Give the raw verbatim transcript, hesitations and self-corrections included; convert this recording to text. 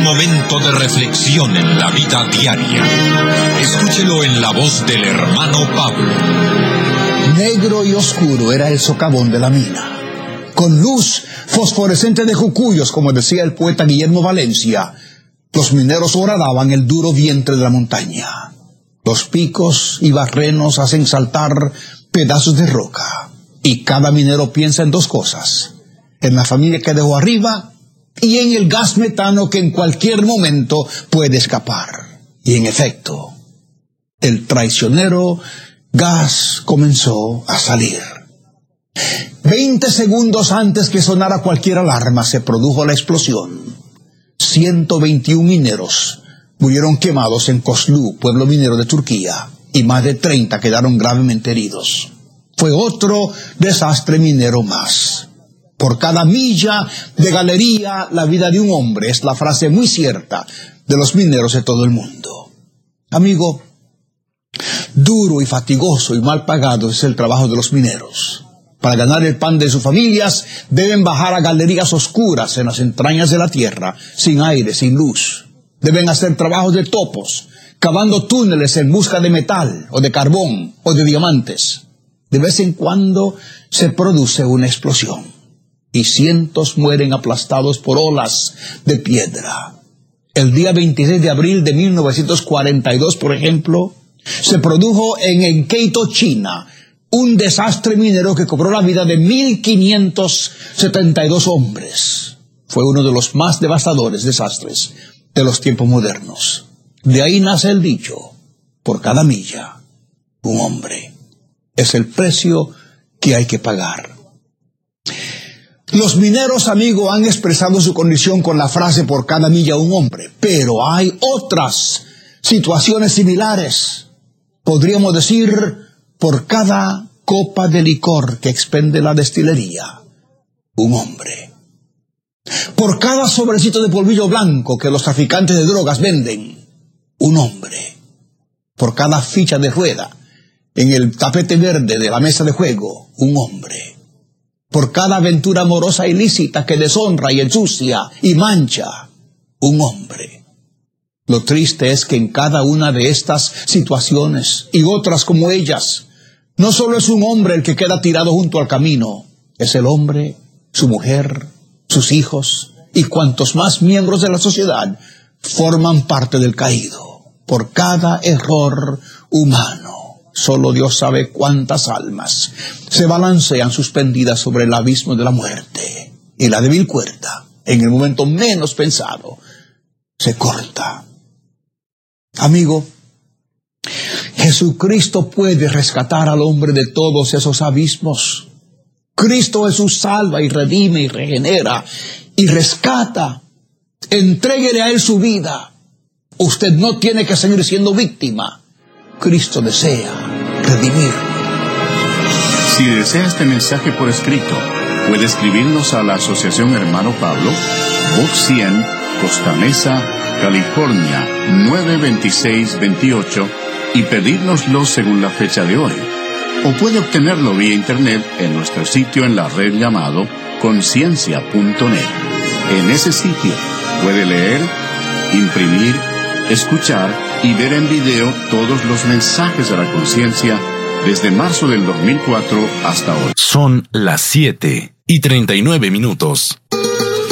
momento de reflexión en la vida diaria. Escúchelo en la voz del hermano Pablo. Negro y oscuro era el socavón de la mina, con luz fosforescente de jucuyos, como decía el poeta Guillermo Valencia. Los mineros horadaban el duro vientre de la montaña. Los picos y barrenos hacen saltar pedazos de roca, y cada minero piensa en dos cosas: en la familia que dejó arriba y en el gas metano que en cualquier momento puede escapar. Y en efecto, el traicionero gas comenzó a salir. Veinte segundos antes que sonara cualquier alarma se produjo la explosión. ciento veintiún mineros murieron quemados en Kozlu, pueblo minero de Turquía, y más de treinta quedaron gravemente heridos. Fue otro desastre minero más. Por cada milla de galería, la vida de un hombre, es la frase muy cierta de los mineros de todo el mundo. Amigo, duro y fatigoso y mal pagado es el trabajo de los mineros. Para ganar el pan de sus familias, deben bajar a galerías oscuras en las entrañas de la tierra, sin aire, sin luz. Deben hacer trabajos de topos, cavando túneles en busca de metal, o de carbón, o de diamantes. De vez en cuando se produce una explosión, y cientos mueren aplastados por olas de piedra. El día veintiséis de abril de mil novecientos cuarenta y dos, por ejemplo, se produjo en Enkeito, China, un desastre minero que cobró la vida de mil quinientos setenta y dos hombres. Fue uno de los más devastadores desastres de los tiempos modernos. De ahí nace el dicho: por cada milla, un hombre. Es el precio que hay que pagar. Los mineros, amigo, han expresado su condición con la frase por cada milla un hombre, pero hay otras situaciones similares. Podríamos decir, por cada copa de licor que expende la destilería, un hombre. Por cada sobrecito de polvillo blanco que los traficantes de drogas venden, un hombre. Por cada ficha de rueda en el tapete verde de la mesa de juego, un hombre. Por cada aventura amorosa ilícita que deshonra y ensucia y mancha, un hombre. Lo triste es que en cada una de estas situaciones y otras como ellas, no solo es un hombre el que queda tirado junto al camino, es el hombre, su mujer, sus hijos y cuantos más miembros de la sociedad forman parte del caído. Por cada error humano, solo Dios sabe cuántas almas se balancean suspendidas sobre el abismo de la muerte, y la débil cuerda, en el momento menos pensado, se corta. Amigo, Jesucristo puede rescatar al hombre de todos esos abismos. Cristo Jesús salva y redime y regenera y rescata. Entréguele a Él su vida. Usted no tiene que seguir siendo víctima. Cristo desea redimir. Si desea este mensaje por escrito, puede escribirnos a la Asociación Hermano Pablo, Box cien, Costa Mesa, California, nueve veintiséis veintiocho, y pedírnoslo según la fecha de hoy. O puede obtenerlo vía internet en nuestro sitio en la red llamado conciencia punto net. En ese sitio puede leer, imprimir, escuchar y ver en video todos los mensajes de la conciencia desde marzo del dos mil cuatro hasta hoy. Son las siete y treinta y nueve minutos.